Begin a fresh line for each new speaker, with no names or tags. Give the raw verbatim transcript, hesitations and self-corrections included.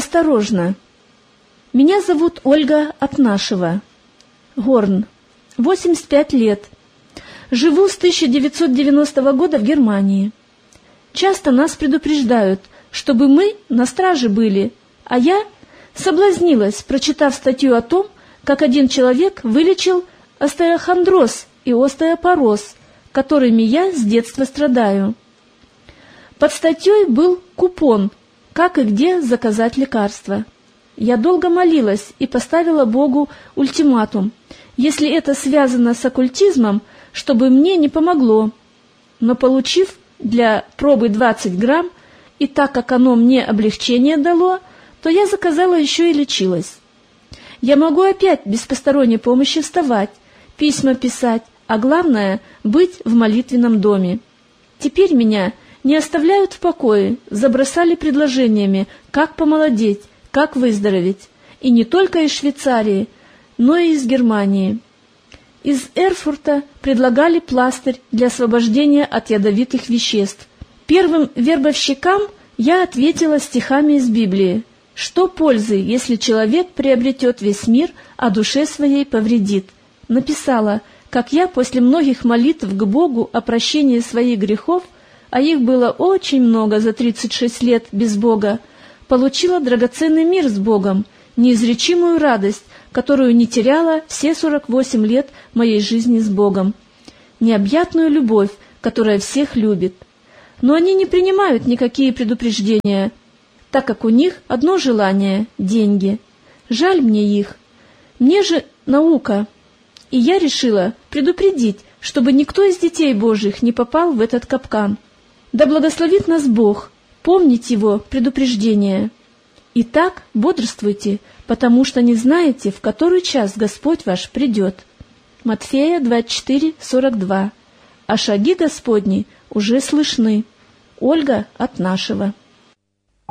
Осторожно. Меня зовут Ольга Атнашева. Горн. восемьдесят пять лет. Живу с тысяча девятьсот девяностого года в Германии. Часто нас предупреждают, чтобы мы на страже были, а я соблазнилась, прочитав статью о том, как один человек вылечил остеохондроз и остеопороз, которыми я с детства страдаю. Под статьей был купон, как и где заказать лекарства. Я долго молилась и поставила Богу ультиматум, если это связано с оккультизмом, чтобы мне не помогло. Но получив для пробы двадцать грамм, и так как оно мне облегчение дало, то я заказала еще и лечилась. Я могу опять без посторонней помощи вставать, письма писать, а главное — быть в молитвенном доме. Теперь меня не оставляют в покое, забросали предложениями, как помолодеть, как выздороветь, и не только из Швейцарии, но и из Германии. Из Эрфурта предлагали пластырь для освобождения от ядовитых веществ. Первым вербовщикам я ответила стихами из Библии: «Что пользы, если человек приобретет весь мир, а душе своей повредит?» Написала, как я после многих молитв к Богу о прощении своих грехов, а их было очень много за тридцать шесть лет без Бога, получила драгоценный мир с Богом, неизречимую радость, которую не теряла все сорок восемь лет моей жизни с Богом, необъятную любовь, которая всех любит. Но они не принимают никакие предупреждения, так как у них одно желание — деньги. Жаль мне их. Мне же наука. И я решила предупредить, чтобы никто из детей Божьих не попал в этот капкан. Да благословит нас Бог помнить Его предупреждение. Итак, бодрствуйте, потому что не знаете, в который час Господь ваш придет. Матфея двадцать четыре сорок два. А шаги Господни уже слышны. Ольга Атнашева.